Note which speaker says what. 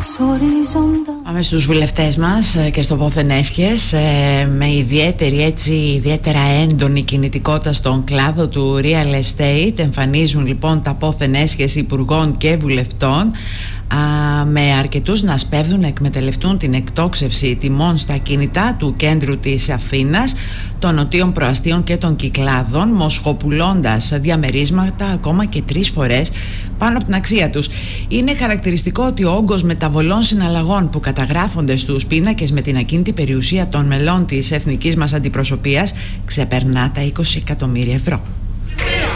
Speaker 1: Πάμε στους βουλευτές μας και στο πόθεν έσχες, με ιδιαίτερα έντονη κινητικότητα στον κλάδο του real estate. Εμφανίζουν λοιπόν τα πόθεν έσχες υπουργών και βουλευτών, με αρκετούς να σπέβδουν να εκμεταλλευτούν την εκτόξευση τιμών στα κινητά του κέντρου της Αθήνας, των νοτίων προαστίων και των Κυκλάδων, μοσχοπουλώντας διαμερίσματα ακόμα και 3 φορές πάνω από την αξία τους. Είναι χαρακτηριστικό ότι ο όγκος μεταβολών συναλλαγών που καταγράφονται στους πίνακες με την ακίνητη περιουσία των μελών της εθνικής μας αντιπροσωπείας ξεπερνά τα 20 εκατομμύρια ευρώ.